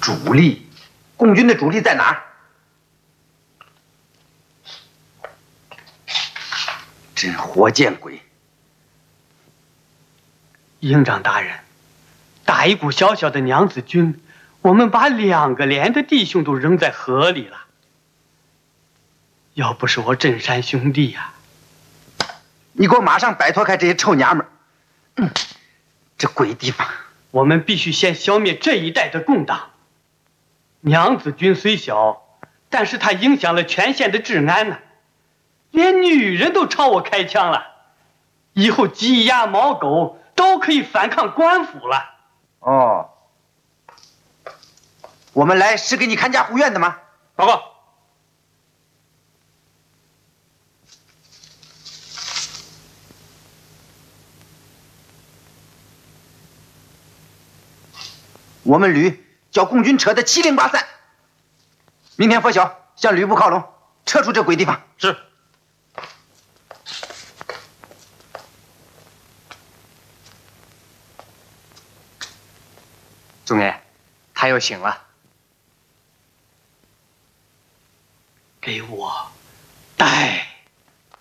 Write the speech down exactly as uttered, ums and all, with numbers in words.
主力，共军的主力在哪儿？真活见鬼！ 营长大人，打一股小小的娘子军，我们把两个连的弟兄都扔在河里了。要不是我镇山兄弟呀、 啊，你给我马上摆脱开这些臭娘们儿！嗯，这鬼地方， 我们必须先消灭这一带的共党。娘子军虽小，但是它影响了全县的治安呢、啊，连女人都朝我开枪了。以后鸡鸭猫狗都可以反抗官府了。 哦，我们来是给你看家护院的吗？ 报告。 我们旅叫共军扯得七零八散，明天拂晓向旅部靠拢，撤出这鬼地方。 是。 总爷，他又醒了。 给我带